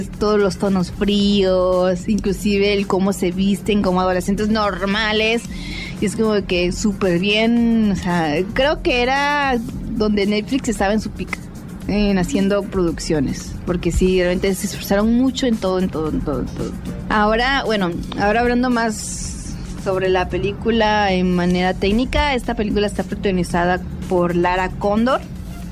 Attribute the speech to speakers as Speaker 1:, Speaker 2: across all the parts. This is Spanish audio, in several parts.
Speaker 1: todos los tonos fríos, inclusive el cómo se visten como adolescentes normales. Y es como que súper bien, o sea, creo que era donde Netflix estaba en su pico, en haciendo producciones, porque sí, realmente se esforzaron mucho en todo. Ahora hablando más sobre la película en manera técnica, esta película está protagonizada por Lara Condor.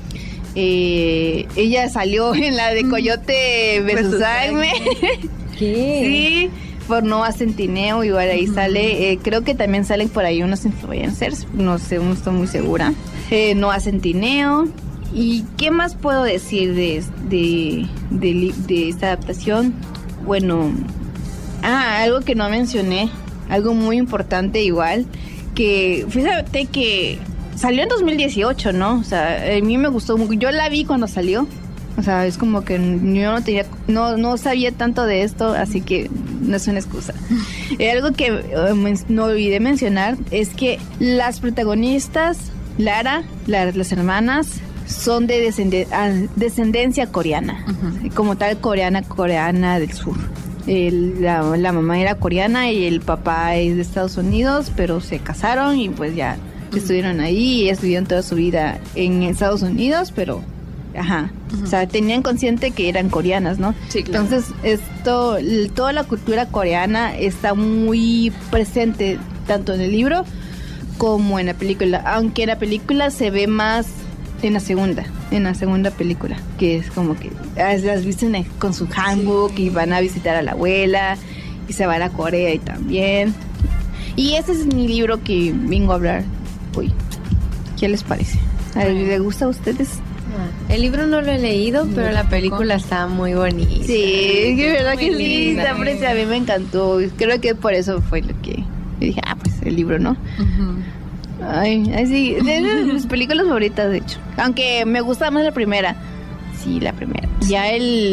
Speaker 1: Ella salió en la de Coyote versus Acme.
Speaker 2: ¿Qué?
Speaker 1: Sí, por Noah Centineo, igual ahí sale. Creo que también salen por ahí unos influencers, no sé, no estoy muy segura. Noah Centineo. ¿Y qué más puedo decir de esta adaptación? Bueno, algo que no mencioné, algo muy importante igual, que fíjate que salió en 2018, ¿no? O sea, a mí me gustó mucho. Yo la vi cuando salió. O sea, es como que yo no sabía tanto de esto, así que no es una excusa. Algo que no olvidé mencionar es que las protagonistas, las hermanas, son de descendencia coreana. Como tal, coreana del sur. La mamá era coreana y el papá es de Estados Unidos, pero se casaron y pues ya estuvieron ahí y estuvieron toda su vida en Estados Unidos, pero o sea, tenían consciente que eran coreanas, ¿no?
Speaker 2: Sí, claro.
Speaker 1: Entonces, toda la cultura coreana está muy presente tanto en el libro como en la película, aunque en la película se ve más en la segunda película, que es como que las visten con su handbook y van a visitar a la abuela y se van a Corea y también. Y ese es mi libro que vengo a hablar hoy. ¿Qué les parece? ¿Les gusta a ustedes?
Speaker 2: El libro no lo he leído, pero la película está muy bonita.
Speaker 1: Sí, es que verdad que sí,
Speaker 2: linda.
Speaker 1: está preciosa, a mí me encantó. Creo que por eso fue lo que dije, pues el libro, ¿no? Ay, sí, de mis películas favoritas, de hecho. Aunque me gusta más la primera. Sí, la primera. Ya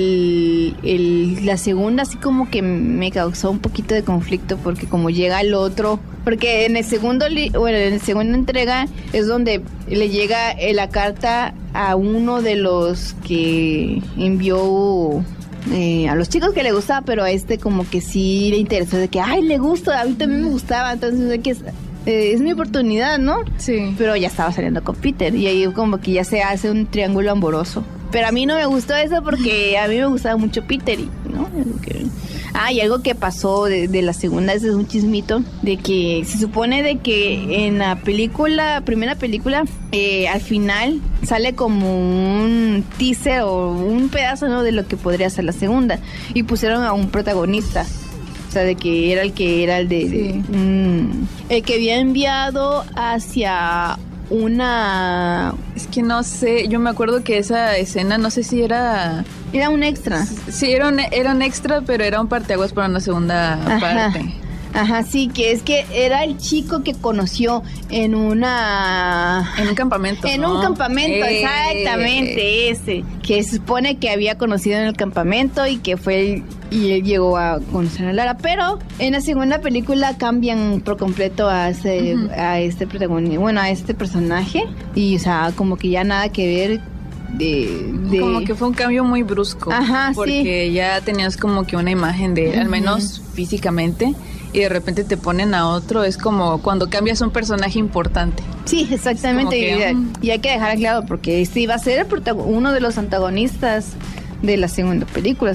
Speaker 1: la segunda así como que me causó un poquito de conflicto porque como llega el otro, porque en el en la segunda entrega es donde le llega la carta a uno de los que envió a los chicos que le gustaba, pero a este como que sí le interesó de que, le gusta, a mí también me gustaba, entonces de que es mi oportunidad, ¿no? Sí. Pero ya estaba saliendo con Peter y ahí como que ya se hace un triángulo amoroso. Pero a mí no me gustó eso porque a mí me gustaba mucho Peter, ¿no? Y algo que pasó de la segunda, ese es un chismito, de que se supone de que en la primera película, al final sale como un teaser o un pedazo, ¿no?, de lo que podría ser la segunda. Y pusieron a un protagonista. O sea, de que era el que había enviado hacia una...
Speaker 3: Es que no sé, yo me acuerdo que esa escena, no sé si era...
Speaker 1: Era un extra.
Speaker 3: Sí, era un extra, pero era un parteaguas para una segunda parte.
Speaker 1: Sí, que era el chico que conoció en un campamento. En un campamento, exactamente, ese. Que se supone que había conocido en el campamento y que fue y él llegó a conocer a Lara. Pero en la segunda película cambian por completo a este protagonista, a este personaje. Y, o sea, como que ya nada que ver.
Speaker 3: Como que fue un cambio muy brusco. Porque ya tenías como que una imagen de él, al menos físicamente, y de repente te ponen a otro. Es como cuando cambias un personaje importante.
Speaker 1: Sí, exactamente. Y hay que dejar claro, porque este iba a ser uno de los antagonistas de la segunda película.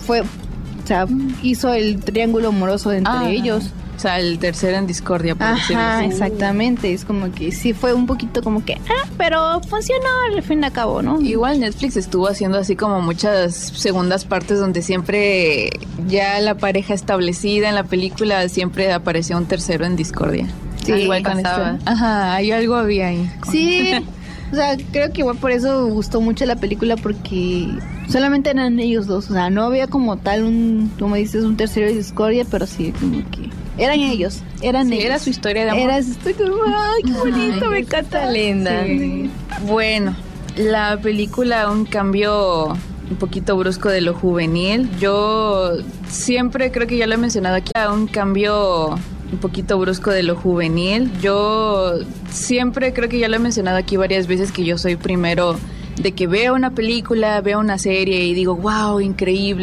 Speaker 1: Hizo el triángulo amoroso entre ellos.
Speaker 3: O sea, el tercero en discordia, por decirlo así.
Speaker 1: Exactamente. Es como que sí fue un poquito como que, pero funcionó al fin y al cabo, ¿no?
Speaker 3: Igual Netflix estuvo haciendo así como muchas segundas partes donde siempre ya la pareja establecida en la película siempre aparecía un tercero en discordia.
Speaker 1: Sí,
Speaker 3: igual pasaba. Hay algo había ahí.
Speaker 1: Sí. O sea, creo que igual por eso gustó mucho la película, porque solamente eran ellos dos. O sea, no había como tal como dices, un tercero de discordia, pero sí, como que eran ellos. Ellos.
Speaker 3: Era su historia de amor.
Speaker 1: Era su historia de amor. Ay, qué bonito, me encanta.
Speaker 2: Linda.
Speaker 3: Sí. Bueno, la película, un cambio un poquito brusco de lo juvenil. Yo siempre, creo que ya lo he mencionado aquí, un cambio un poquito brusco de lo juvenil. Yo siempre, creo que ya lo he mencionado aquí varias veces, que yo soy primero de que veo una película, veo una serie y digo, wow, increíble.